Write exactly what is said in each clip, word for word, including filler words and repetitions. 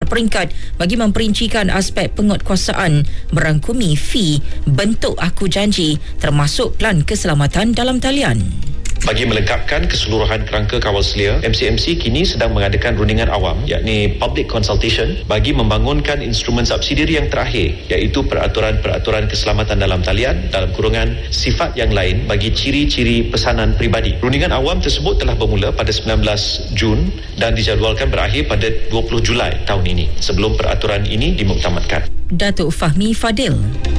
berperingkat bagi memperincikan aspek penguatkuasaan, merangkumi fee, bentuk aku janji termasuk plan keselamatan dalam talian. Bagi melengkapkan keseluruhan kerangka kawal selia, M C M C kini sedang mengadakan rundingan awam, yakni public consultation, bagi membangunkan instrumen subsidiari yang terakhir, iaitu peraturan-peraturan keselamatan dalam talian dalam kurungan sifat yang lain bagi ciri-ciri pesanan peribadi. Rundingan awam tersebut telah bermula pada sembilan belas Jun dan dijadualkan berakhir pada dua puluh Julai tahun ini sebelum peraturan ini dimuktamadkan. Datuk Fahmi Fadil.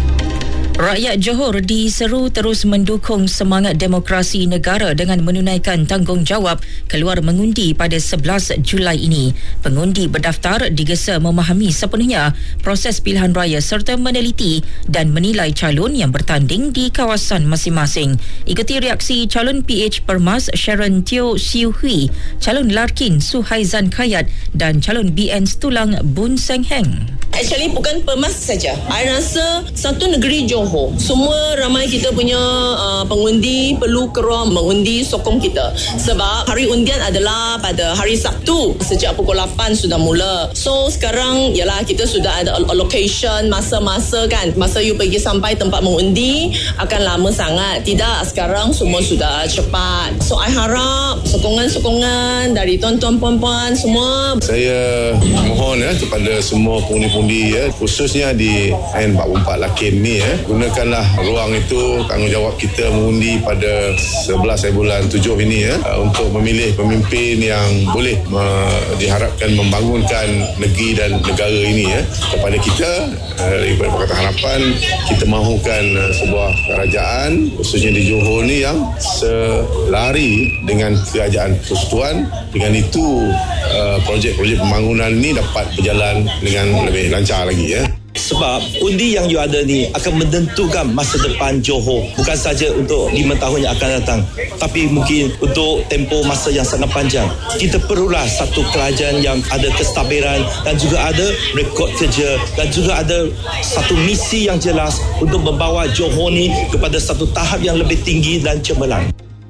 Rakyat Johor diseru terus mendukung semangat demokrasi negara dengan menunaikan tanggungjawab keluar mengundi pada sebelas Julai ini. Pengundi berdaftar digesa memahami sepenuhnya proses pilihan raya serta meneliti dan menilai calon yang bertanding di kawasan masing-masing. Ikuti reaksi calon P H Permas Sharon Teo Siu Hui, calon Larkin Suhaizan Kayat dan calon B N Stulang Bun Seng Heng. Actually bukan Permas saja. I rasa satu negeri Johor, semua ramai kita punya uh, pengundi perlu keluar mengundi sokong kita. Sebab hari undian adalah pada hari Sabtu sejak pukul lapan sudah mula. So sekarang ialah kita sudah ada allocation masa-masa kan. Masa you pergi sampai tempat mengundi akan lama sangat. Tidak, sekarang semua sudah cepat. So I harap sokongan-sokongan dari tuan-tuan puan-puan semua. Saya mohon ya kepada semua pengundi-pengundi ya, khususnya di N empat puluh empat Lakim ni ya, gunakanlah ruang itu, tanggungjawab kita mengundi pada sebelas bulan tujuh ini ya, untuk memilih pemimpin yang boleh me- diharapkan membangunkan negeri dan negara ini ya. Kepada kita daripada Pakatan Harapan, kita mahukan sebuah kerajaan khususnya di Johor ni yang selari dengan kerajaan persekutuan. Dengan itu projek-projek pembangunan ini dapat berjalan dengan lebih lancar lagi ya. Sebab undi yang you ada ni akan menentukan masa depan Johor, bukan saja untuk lima tahun yang akan datang, tapi mungkin untuk tempoh masa yang sangat panjang. Kita perlulah satu kerajaan yang ada kestabilan dan juga ada rekod kerja dan juga ada satu misi yang jelas untuk membawa Johor ni kepada satu tahap yang lebih tinggi dan cemerlang.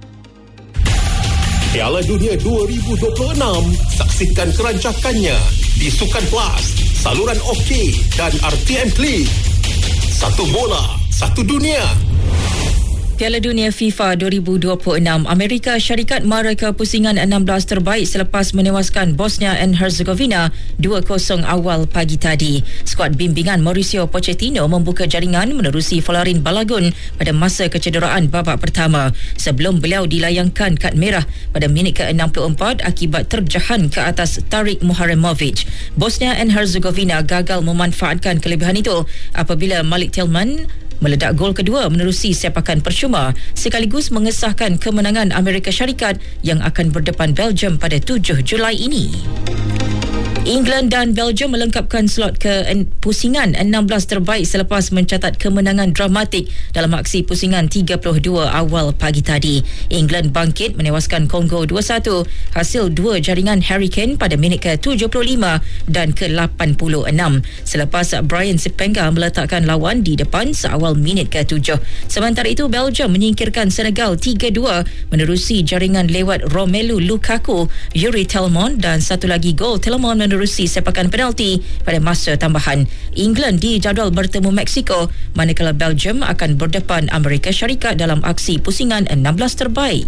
Piala Dunia dua ribu dua puluh enam, saksikan kerancakannya di Sukan Plus, saluran OK dan R T M Klik. Satu bola, satu dunia. Piala Dunia FIFA dua ribu dua puluh enam, Amerika Syarikat mara ke pusingan enam belas terbaik selepas menewaskan Bosnia and Herzegovina dua kosong awal pagi tadi. Skuad bimbingan Mauricio Pochettino membuka jaringan menerusi Folarin Balagun pada masa kecederaan babak pertama sebelum beliau dilayangkan kad merah pada minit ke enam puluh empat akibat terjahan ke atas Tarik Muharemovic. Bosnia and Herzegovina gagal memanfaatkan kelebihan itu apabila Malik Tillman meledak gol kedua menerusi sepakan percuma sekaligus mengesahkan kemenangan Amerika Syarikat yang akan berdepan Belgium pada tujuh Julai ini. England dan Belgium melengkapkan slot ke pusingan enam belas terbaik selepas mencatat kemenangan dramatik dalam aksi pusingan tiga puluh dua awal pagi tadi. England bangkit menewaskan Kongo dua satu hasil dua jaringan Harry Kane pada minit ke tujuh puluh lima dan ke lapan puluh enam selepas Brian Sipenga meletakkan lawan di depan seawal minit ke tujuh. Sementara itu Belgium menyingkirkan Senegal tiga dua menerusi jaringan lewat Romelu Lukaku, Yuri Tielemans dan satu lagi gol Tielemans menerusi sepakan penalti pada masa tambahan. England dijadual bertemu Mexico, manakala Belgium akan berdepan Amerika Syarikat dalam aksi pusingan enam belas terbaik.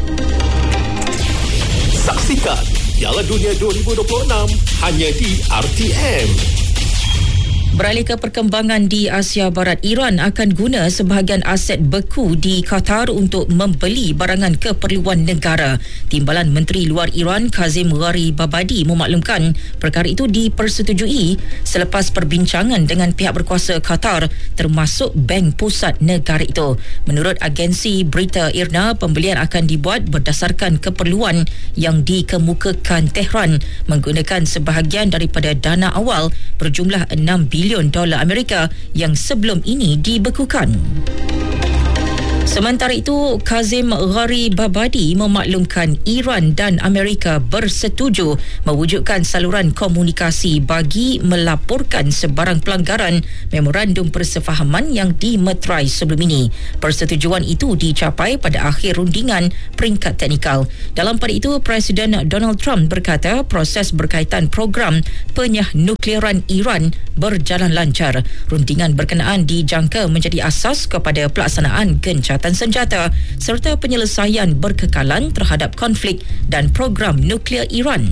Saksikan Piala Dunia dua ribu dua puluh enam hanya di R T M. Beralih ke perkembangan di Asia Barat, Iran akan guna sebahagian aset beku di Qatar untuk membeli barangan keperluan negara. Timbalan Menteri Luar Iran Kazim Gharibabadi memaklumkan perkara itu dipersetujui selepas perbincangan dengan pihak berkuasa Qatar termasuk Bank Pusat negara itu. Menurut agensi berita I R N A, pembelian akan dibuat berdasarkan keperluan yang dikemukakan Tehran menggunakan sebahagian daripada dana awal berjumlah enam bilion dolar Amerika yang sebelum ini dibekukan. Sementara itu, Kazim Gharibabadi memaklumkan Iran dan Amerika bersetuju mewujudkan saluran komunikasi bagi melaporkan sebarang pelanggaran memorandum persefahaman yang dimeterai sebelum ini. Persetujuan itu dicapai pada akhir rundingan peringkat teknikal. Dalam pada itu, Presiden Donald Trump berkata proses berkaitan program penyah nuklearan Iran berjalan lancar. Rundingan berkenaan dijangka menjadi asas kepada pelaksanaan gencatan senjata serta penyelesaian berkekalan terhadap konflik dan program nuklear Iran.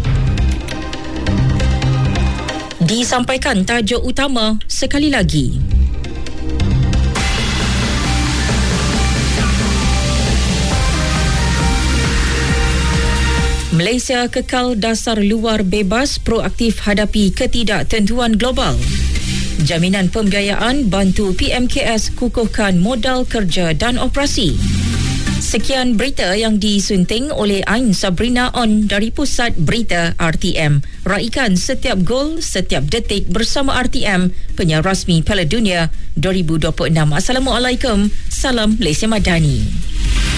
Disampaikan tajuk utama sekali lagi. Malaysia kekal dasar luar bebas proaktif hadapi ketidaktentuan global. Jaminan pembiayaan bantu P M K S kukuhkan modal kerja dan operasi. Sekian berita yang disunting oleh Ain Sabrina On dari Pusat Berita R T M. Raikan setiap gol, setiap detik bersama R T M, penyiar rasmi Piala Dunia dua ribu dua puluh enam. Assalamualaikum. Salam Malaysia Madani.